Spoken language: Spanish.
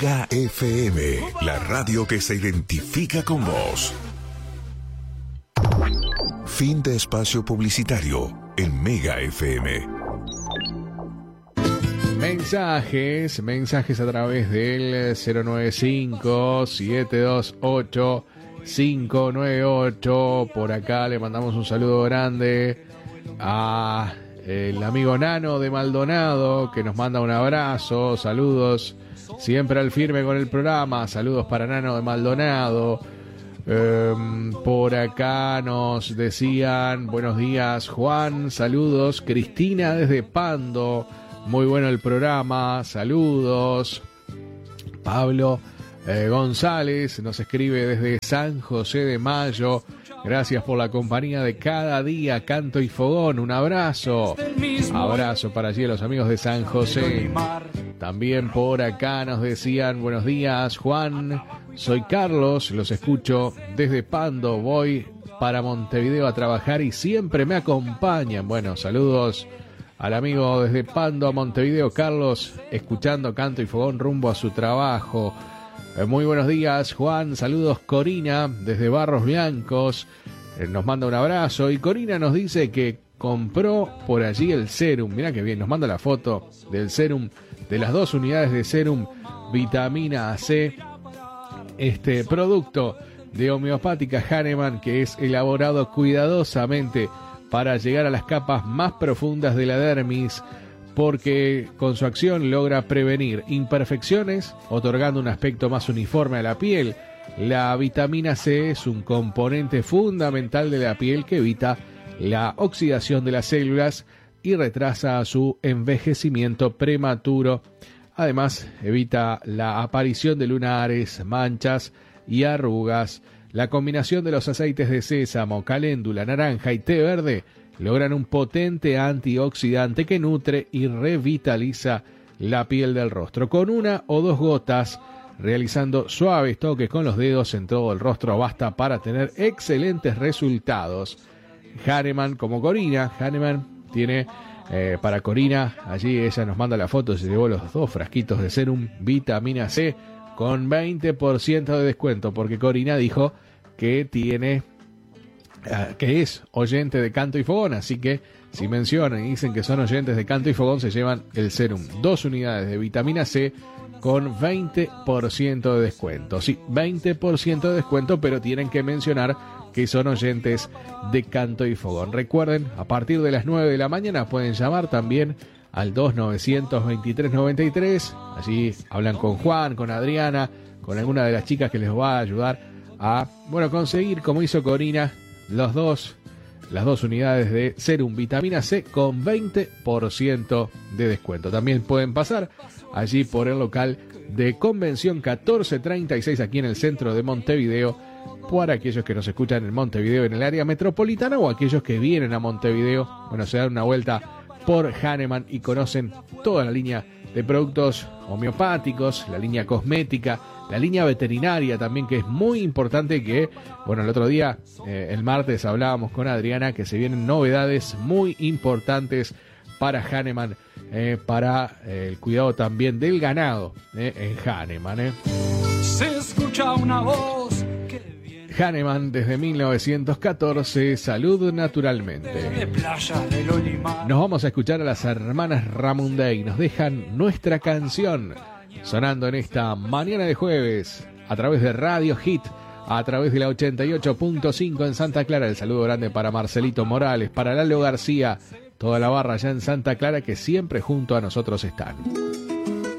Mega FM, la radio que se identifica con vos. Fin de espacio publicitario en Mega FM. Mensajes a través del 095-728-598. Por acá le mandamos un saludo grande a el amigo Nano de Maldonado, que nos manda un abrazo. Saludos, siempre al firme con el programa. Saludos para Nano de Maldonado. Por acá nos decían buenos días Juan, saludos. Cristina desde Pando, muy bueno el programa, saludos. Pablo González nos escribe desde San José de Mayo, gracias por la compañía de cada día, canto y fogón, un abrazo. Abrazo para allí a los amigos de San José. También por acá nos decían buenos días Juan, soy Carlos, los escucho desde Pando, voy para Montevideo a trabajar y siempre me acompañan. Bueno, saludos al amigo desde Pando a Montevideo, Carlos, escuchando canto y fogón rumbo a su trabajo. Muy buenos días Juan, saludos Corina desde Barros Blancos, nos manda un abrazo y Corina nos dice que compró por allí el serum, mirá que bien, nos manda la foto del serum, de las 2 unidades de serum vitamina C, este producto de homeopática Hahnemann que es elaborado cuidadosamente para llegar a las capas más profundas de la dermis, porque con su acción logra prevenir imperfecciones, otorgando un aspecto más uniforme a la piel. La vitamina C es un componente fundamental de la piel que evita la oxidación de las células y retrasa su envejecimiento prematuro. Además, evita la aparición de lunares, manchas y arrugas. La combinación de los aceites de sésamo, caléndula, naranja y té verde logran un potente antioxidante que nutre y revitaliza la piel del rostro. Con 1 o 2 gotas, realizando suaves toques con los dedos en todo el rostro, basta para tener excelentes resultados. Hahnemann como Corina. Hahnemann tiene para Corina, allí ella nos manda la foto, se llevó los 2 frasquitos de serum vitamina C con 20% de descuento, porque Corina dijo que tiene que es oyente de Canto y Fogón, así que si mencionan y dicen que son oyentes de Canto y Fogón, se llevan el serum, 2 unidades de vitamina C con 20% de descuento. Sí, 20% de descuento, pero tienen que mencionar que son oyentes de Canto y Fogón. Recuerden, a partir de las 9 de la mañana pueden llamar también al 2900-2393. Allí hablan con Juan, con Adriana, con alguna de las chicas que les va a ayudar a, conseguir, como hizo Corina, las dos unidades de serum vitamina C con 20% de descuento. También pueden pasar allí por el local de Convención 1436 aquí en el centro de Montevideo, para aquellos que nos escuchan en Montevideo, en el área metropolitana, o aquellos que vienen a Montevideo, se dan una vuelta por Hahnemann y conocen toda la línea de productos homeopáticos, la línea cosmética, la línea veterinaria también, que es muy importante, que, el otro día, el martes, hablábamos con Adriana que se vienen novedades muy importantes para Hahnemann, para el cuidado también del ganado en Hahnemann. Se escucha una voz. Hahnemann desde 1914, salud naturalmente. Nos vamos a escuchar a las hermanas Ramundey, nos dejan Nuestra Canción, sonando en esta mañana de jueves, a través de Radio Hit, a través de la 88.5 en Santa Clara. El saludo grande para Marcelito Morales, para Lalo García, toda la barra allá en Santa Clara, que siempre junto a nosotros están.